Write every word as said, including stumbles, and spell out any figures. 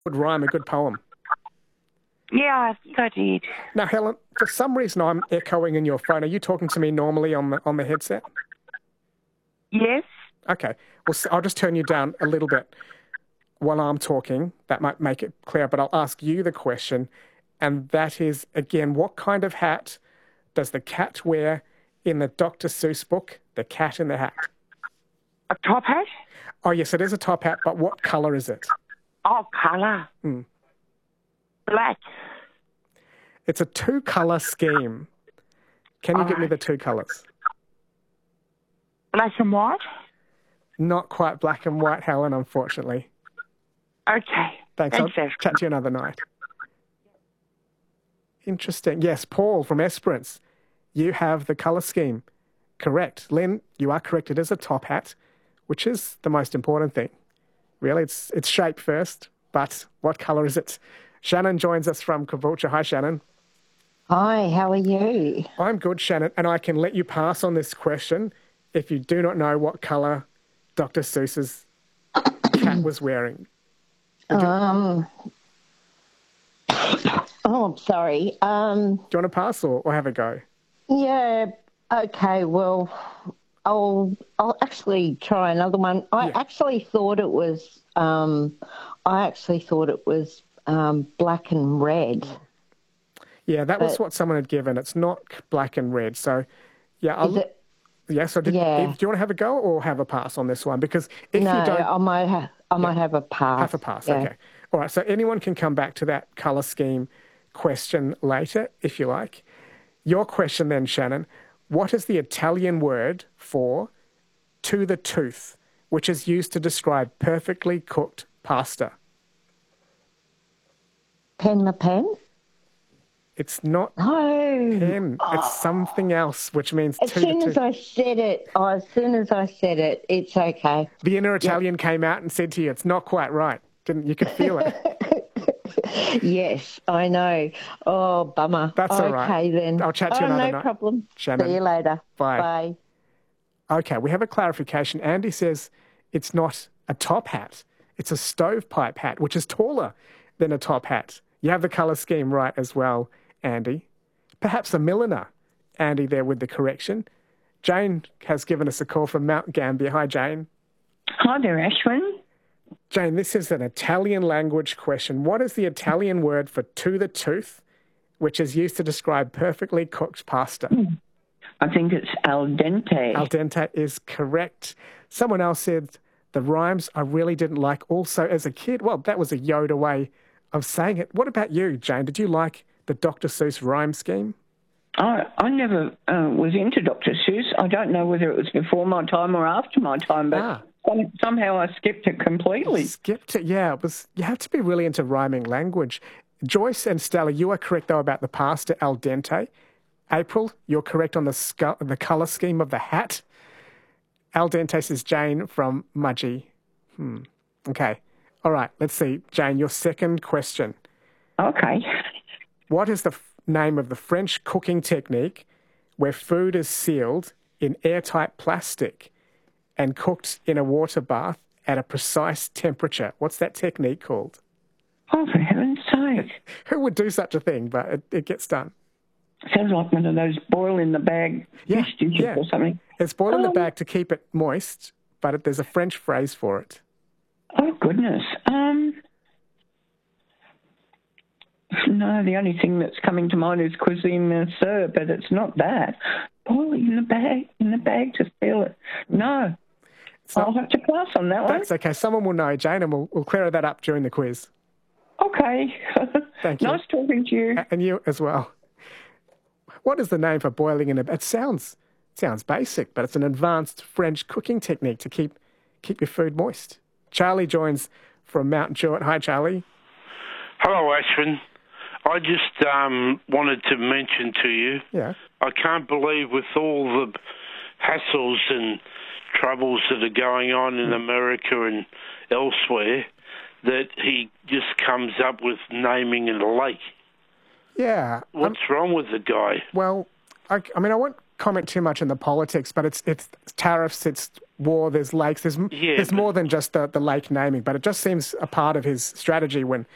Good rhyme, a good poem. Yeah, I think I did. Now, Helen, for some reason I'm echoing in your phone. Are you talking to me normally on the on the headset? Yes. Okay. Well, s- I'll just turn you down a little bit while I'm talking. That might make it clear, but I'll ask you the question, and that is, again, what kind of hat does the cat wear in the Doctor Seuss book, The Cat in the Hat? A top hat? Oh, yes, it is a top hat, but what colour is it? Oh, colour. Hmm. Black. It's a two-colour scheme. Can you All give me right. the two colours? Black and white? Not quite black and white, Helen, unfortunately. Okay. Thanks. Thanks, I'll Ashwin. chat to you another night. Interesting. Yes, Paul from Esperance. You have the colour scheme. Correct. Lynn, you are correct. It is a top hat, which is the most important thing. Really, it's it's shape first, but what colour is it? Shannon joins us from Caboolture. Hi, Shannon. Hi, how are you? I'm good, Shannon, and I can let you pass on this question if you do not know what colour Doctor Seuss's cat was wearing. Would you, Um, oh, I'm sorry. Um, do you want to pass or, or have a go? yeah, okay, well, I'll I'll actually try another one. I Yeah. actually thought it was um, I actually thought it was um, black and red. Yeah, that was But what someone had given. It's not black and red. So, yeah, is I'll, it? yeah. So, did, Yeah. do you want to have a go or have a pass on this one? Because if No, you don't I might have I might have a pass. have a pass, Yeah. okay. All right. So, anyone can come back to that color scheme question later, if you like. Your question then, Shannon. What is the Italian word for to the tooth, which is used to describe perfectly cooked pasta? Pen the pen? It's not No. pen. It's something else, which means As to the soon as tooth. I said it, oh, as soon as I said it, it's okay. The inner Italian came out and said to you, it's not quite right. Didn't you? Could feel it. Yes, I know. Oh, bummer. That's all right. Okay, then. I'll chat to you oh, another no night, problem. Shannon. See you later. Bye. Bye. Okay, we have a clarification. Andy says it's not a top hat. It's a stovepipe hat, which is taller than a top hat. You have the colour scheme right as well, Andy. Perhaps a milliner, Andy, there with the correction. Jane has given us a call from Mount Gambier. Hi, Jane. Hi there, Ashwin. Jane, this is an Italian language question. What is the Italian word for to the tooth, which is used to describe perfectly cooked pasta? I think it's al dente. Al dente is correct. Someone else said the rhymes I really didn't like also as a kid. Well, that was a Yoda way of saying it. What about you, Jane? Did you like the Doctor Seuss rhyme scheme? I, I never uh, was into Doctor Seuss. I don't know whether it was before my time or after my time, but Ah. some, somehow I skipped it completely. Skipped it, yeah. It was. You have to be really into rhyming language. Joyce and Stella, you are correct, though, about the pasta al dente. April, you're correct on the scu- the colour scheme of the hat. Al dente says Jane from Mudgee. Hmm. Okay. All right. Let's see. Jane, your second question. Okay. What is the f- name of the French cooking technique where food is sealed in airtight plastic and cooked in a water bath at a precise temperature? What's that technique called? Oh, for heaven's sake. Who would do such a thing? But it, it gets done. Sounds like one of those boil in the bag Yeah, fish dishes yeah. or something. It's boiled in the Um, bag to keep it moist, but it, there's a French phrase for it. Oh, goodness. Um, no, the only thing that's coming to mind is cuisine monsieur, but it's not that. Boil it in the bag, in the bag to seal it. No. It's not- I'll have to pass on that one. That's okay. Someone will know, Jane, and we'll, we'll clear that up during the quiz. Okay. Thank you. Nice talking to you. And you as well. What is the name for boiling in a... It sounds sounds basic, but it's an advanced French cooking technique to keep keep your food moist. Charlie joins from Mount Jewett. Hi, Charlie. Hello, Ashwin. I just um, wanted to mention to you, Yeah. I can't believe with all the hassles and troubles that are going on in America and elsewhere, that he just comes up with naming it a lake. Yeah. Um, What's wrong with the guy? well, I, I mean, I won't comment too much on the politics, but it's it's tariffs, it's war, there's lakes, there's Yeah, there's but- more than just the, the lake naming, but it just seems a part of his strategy when